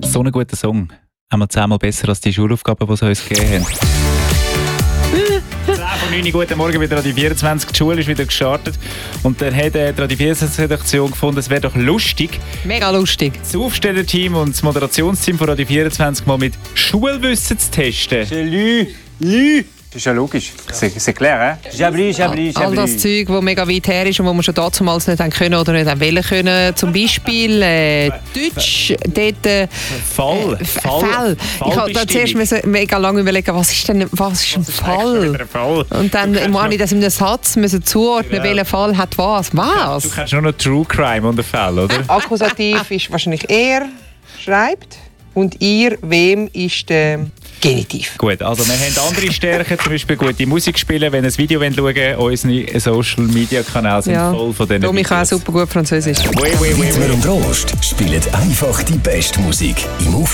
So ein guter Song. Einmal 10-mal besser als die Schulaufgaben, die sie uns gegeben haben. 10 von 9 Guten Morgen wieder an die 24. Die Schule ist wieder gestartet. Und dann hat die Radio 24 Redaktion gefunden, es wäre doch lustig. Mega lustig. Das Aufstellerteam und das Moderationsteam von Radio 24 mal mit Schulwissen zu testen. Das ist ja logisch. C'est clair, hein? Chablis. All das Zeug, das mega weit her ist und wo man schon damals nicht haben können oder nicht haben wollen können. Zum Beispiel Deutsch, dort... Fall. Ich habe da zuerst mega lange überlegen, was ist ein Fall? Und dann muss ich das in einem Satz zuordnen, welcher Fall hat was. Was? Du kennst nur noch True Crime und den Fall, oder? Akkusativ ist wahrscheinlich er schreibt und ihr, wem ist der Genitiv. Gut, also wir haben andere Stärken, zum Beispiel gute Musik spielen. Wenn ihr ein Video schauen wollt, unsere Social Media Kanäle sind voll von diesen Videos. Ich kann auch super gut Französisch. Witmer und Rost spielen einfach die beste Musik im